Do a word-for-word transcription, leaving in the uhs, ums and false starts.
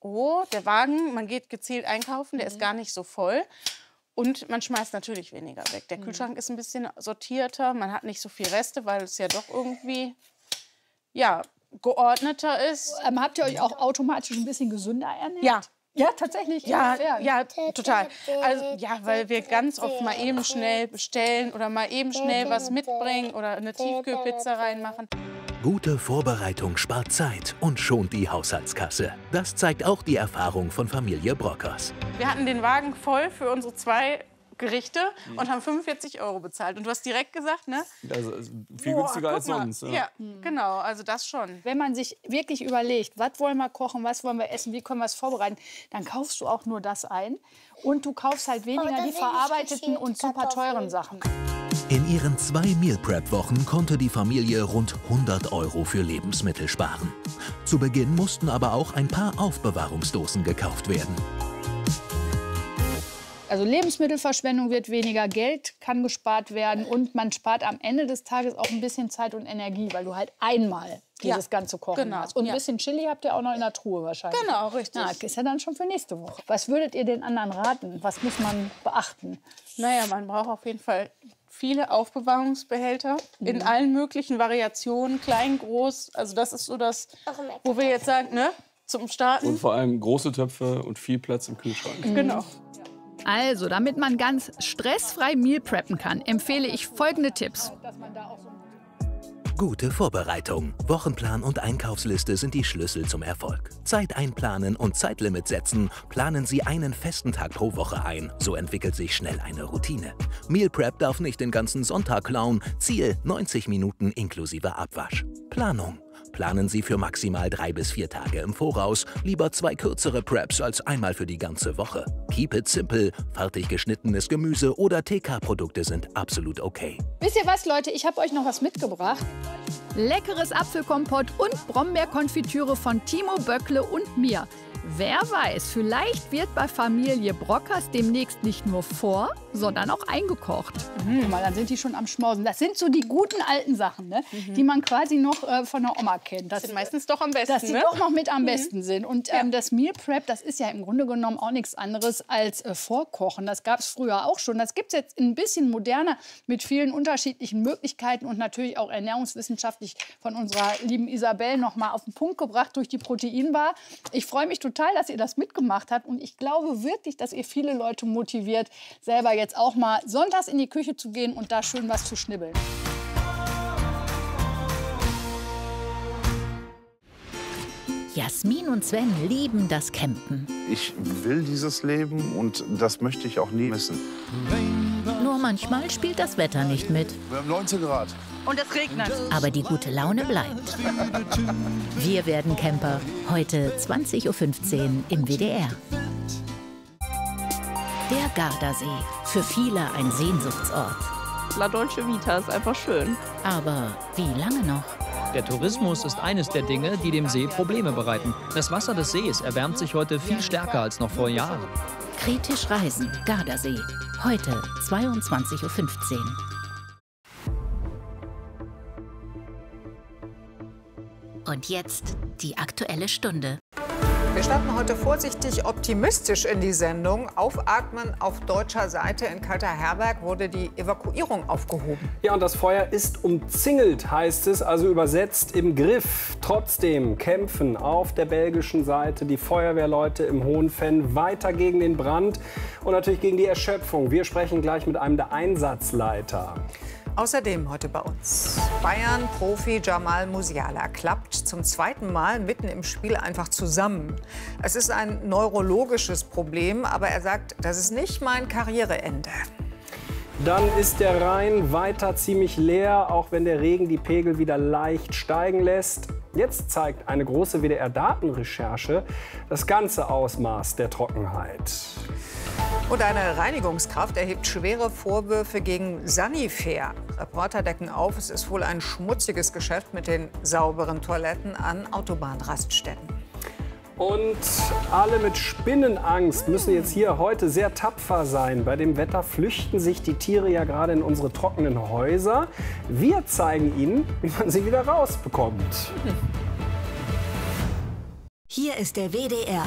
oh, der Wagen, man geht gezielt einkaufen, der ist gar nicht so voll. Und man schmeißt natürlich weniger weg. Der Kühlschrank ist ein bisschen sortierter, man hat nicht so viel Reste, weil es ja doch irgendwie ja, geordneter ist. Ähm, habt ihr euch auch automatisch ein bisschen gesünder ernährt? Ja. Ja, tatsächlich? Ja, ja, total. Also, ja, weil wir ganz oft mal eben schnell bestellen oder mal eben schnell was mitbringen oder eine Tiefkühlpizza reinmachen. Gute Vorbereitung spart Zeit und schont die Haushaltskasse. Das zeigt auch die Erfahrung von Familie Brockers. Wir hatten den Wagen voll für unsere zwei Gerichte und haben fünfundvierzig Euro bezahlt. Und du hast direkt gesagt, ne? Also viel Boah, günstiger als sonst. Ja. Ja, genau, also das schon. Wenn man sich wirklich überlegt, was wollen wir kochen, was wollen wir essen, wie können wir es vorbereiten, dann kaufst du auch nur das ein. Und du kaufst halt weniger die verarbeiteten und super teuren Sachen. In ihren zwei Meal Prep Wochen konnte die Familie rund hundert Euro für Lebensmittel sparen. Zu Beginn mussten aber auch ein paar Aufbewahrungsdosen gekauft werden. Also Lebensmittelverschwendung wird weniger, Geld kann gespart werden und man spart am Ende des Tages auch ein bisschen Zeit und Energie, weil du halt einmal dieses ja, ganze Kochen genau, hast. Und ein ja. bisschen Chili habt ihr auch noch in der Truhe wahrscheinlich. Genau, richtig. Na, ist ja dann schon für nächste Woche. Was würdet ihr den anderen raten? Was muss man beachten? Naja, man braucht auf jeden Fall viele Aufbewahrungsbehälter mhm. in allen möglichen Variationen, klein, groß. Also das ist so das, wo wir jetzt sagen, ne, zum Starten. Und vor allem große Töpfe und viel Platz im Kühlschrank. Mhm. Genau. Also, damit man ganz stressfrei Meal preppen kann, empfehle ich folgende Tipps. Gute Vorbereitung. Wochenplan und Einkaufsliste sind die Schlüssel zum Erfolg. Zeit einplanen und Zeitlimit setzen. Planen Sie einen festen Tag pro Woche ein. So entwickelt sich schnell eine Routine. Meal Prep darf nicht den ganzen Sonntag klauen. Ziel neunzig Minuten inklusive Abwasch. Planung. Planen Sie für maximal drei bis vier Tage im Voraus. Lieber zwei kürzere Preps als einmal für die ganze Woche. Keep it simple. Fertig geschnittenes Gemüse oder T K-Produkte sind absolut okay. Wisst ihr was, Leute? Ich habe euch noch was mitgebracht. Leckeres Apfelkompott und Brombeerkonfitüre von Timo Böckle und mir. Wer weiß, vielleicht wird bei Familie Brockers demnächst nicht nur vor, sondern auch eingekocht. Mhm. Guck mal, dann sind die schon am Schmausen. Das sind so die guten alten Sachen, ne? Mhm. Die man quasi noch äh, von der Oma kennt. Das sind meistens doch am besten, Dass die ne? doch noch mit am besten mhm. sind. Und ähm, ja. das Meal Prep, das ist ja im Grunde genommen auch nichts anderes als äh, Vorkochen. Das gab es früher auch schon. Das gibt es jetzt ein bisschen moderner mit vielen unterschiedlichen Möglichkeiten und natürlich auch ernährungswissenschaftlich von unserer lieben Isabel noch mal auf den Punkt gebracht durch die Proteinbar. Ich freue mich total, dass ihr das mitgemacht habt. Und ich glaube wirklich, dass ihr viele Leute motiviert, selber jetzt auch mal sonntags in die Küche zu gehen und da schön was zu schnibbeln. Jasmin und Sven lieben das Campen. Ich will dieses Leben und das möchte ich auch nie missen. Nur manchmal spielt das Wetter nicht mit. Wir haben neunzehn Grad. Und es regnet. Aber die gute Laune bleibt. Wir werden Camper. Heute zwanzig Uhr fünfzehn im W D R. Der Gardasee. Für viele ein Sehnsuchtsort. La Dolce Vita ist einfach schön. Aber wie lange noch? Der Tourismus ist eines der Dinge, die dem See Probleme bereiten. Das Wasser des Sees erwärmt sich heute viel stärker als noch vor Jahren. Kritisch reisen. Gardasee. Heute zweiundzwanzig Uhr fünfzehn. Und jetzt die Aktuelle Stunde. Wir starten heute vorsichtig optimistisch in die Sendung. Aufatmen auf deutscher Seite. In Kalterherberg wurde die Evakuierung aufgehoben. Ja, und das Feuer ist umzingelt, heißt es, also übersetzt im Griff. Trotzdem kämpfen auf der belgischen Seite die Feuerwehrleute im Hohenfenn weiter gegen den Brand und natürlich gegen die Erschöpfung. Wir sprechen gleich mit einem der Einsatzleiter. Außerdem heute bei uns Bayern-Profi Jamal Musiala klappt zum zweiten Mal mitten im Spiel einfach zusammen. Es ist ein neurologisches Problem, aber er sagt, das ist nicht mein Karriereende. Dann ist der Rhein weiter ziemlich leer, auch wenn der Regen die Pegel wieder leicht steigen lässt. Jetzt zeigt eine große W D R-Datenrecherche das ganze Ausmaß der Trockenheit. Und eine Reinigungskraft erhebt schwere Vorwürfe gegen Sanifair. Reporter decken auf, es ist wohl ein schmutziges Geschäft mit den sauberen Toiletten an Autobahnraststätten. Und alle mit Spinnenangst müssen jetzt hier heute sehr tapfer sein. Bei dem Wetter flüchten sich die Tiere ja gerade in unsere trockenen Häuser. Wir zeigen Ihnen, wie man sie wieder rausbekommt. Hier ist der W D R